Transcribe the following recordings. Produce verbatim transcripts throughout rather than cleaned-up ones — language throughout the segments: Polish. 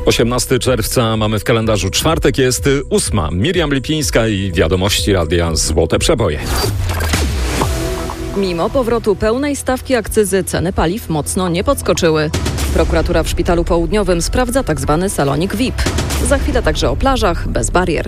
osiemnastego czerwca mamy w kalendarzu czwartek, jest ósma. Miriam Lipińska i wiadomości radia Złote Przeboje. Mimo powrotu pełnej stawki akcyzy ceny paliw mocno nie podskoczyły. Prokuratura w Szpitalu Południowym sprawdza tzw. salonik V I P. Za chwilę także o plażach bez barier.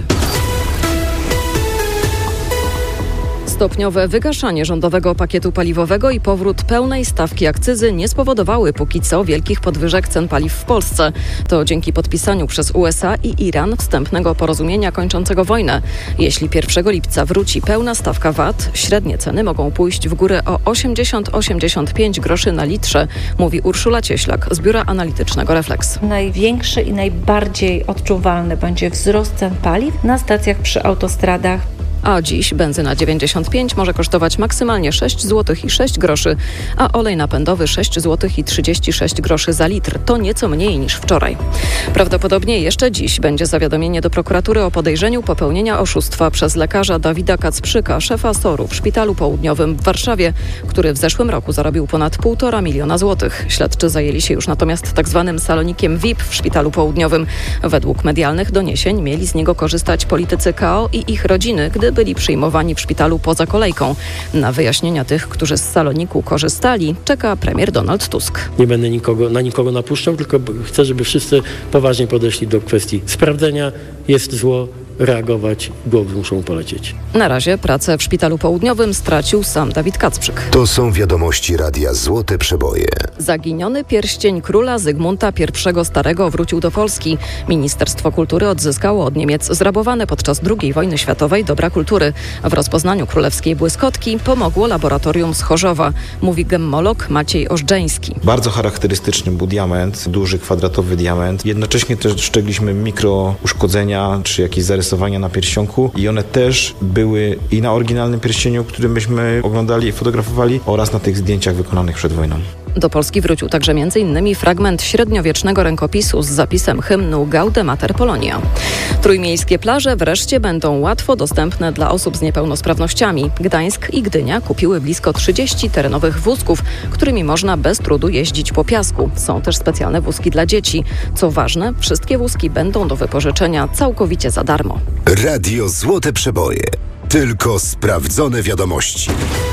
Stopniowe wygaszanie rządowego pakietu paliwowego i powrót pełnej stawki akcyzy nie spowodowały póki co wielkich podwyżek cen paliw w Polsce. To dzięki podpisaniu przez U S A i Iran wstępnego porozumienia kończącego wojnę. Jeśli pierwszego lipca wróci pełna stawka V A T, średnie ceny mogą pójść w górę o osiemdziesiąt do osiemdziesięciu pięciu groszy na litrze, mówi Urszula Cieślak z biura analitycznego Reflex. Największy i najbardziej odczuwalny będzie wzrost cen paliw na stacjach przy autostradach. A dziś benzyna dziewięćdziesiąt pięć może kosztować maksymalnie sześć złotych i sześć groszy, a olej napędowy sześć złotych i trzydzieści sześć groszy za litr. To nieco mniej niż wczoraj. Prawdopodobnie jeszcze dziś będzie zawiadomienie do prokuratury o podejrzeniu popełnienia oszustwa przez lekarza Dawida Kacprzyka, szefa S O R-u w Szpitalu Południowym w Warszawie, który w zeszłym roku zarobił ponad półtora miliona złotych. Śledczy zajęli się już natomiast tak zwanym salonikiem V I P w Szpitalu Południowym. Według medialnych doniesień mieli z niego korzystać politycy K O i ich rodziny, gdy byli przyjmowani w szpitalu poza kolejką. Na wyjaśnienia tych, którzy z saloniku korzystali, czeka premier Donald Tusk. Nie będę nikogo, na nikogo napuszczał, tylko chcę, żeby wszyscy poważnie podeszli do kwestii sprawdzenia. Jest zło, reagować, głowy muszą polecieć. Na razie pracę w Szpitalu Południowym stracił sam Dawid Kacprzyk. To są wiadomości radia Złote Przeboje. Zaginiony pierścień króla Zygmunta pierwszego Starego wrócił do Polski. Ministerstwo Kultury odzyskało od Niemiec zrabowane podczas drugiej wojny światowej dobra kultury. W rozpoznaniu królewskiej błyskotki pomogło laboratorium z Chorzowa, mówi gemmolog Maciej Ożdżeński. Bardzo charakterystyczny był diament, duży kwadratowy diament. Jednocześnie też dostrzegliśmy mikrouszkodzenia czy jakieś zarysowania na pierścionku i one też były i na oryginalnym pierścieniu, który myśmy oglądali i fotografowali, oraz na tych zdjęciach wykonanych przed wojną. Do Polski wrócił także m.in. fragment średniowiecznego rękopisu z zapisem hymnu Gaude Mater Polonia. Trójmiejskie plaże wreszcie będą łatwo dostępne dla osób z niepełnosprawnościami. Gdańsk i Gdynia kupiły blisko trzydzieści terenowych wózków, którymi można bez trudu jeździć po piasku. Są też specjalne wózki dla dzieci. Co ważne, wszystkie wózki będą do wypożyczenia całkowicie za darmo. Radio Złote Przeboje. Tylko sprawdzone wiadomości.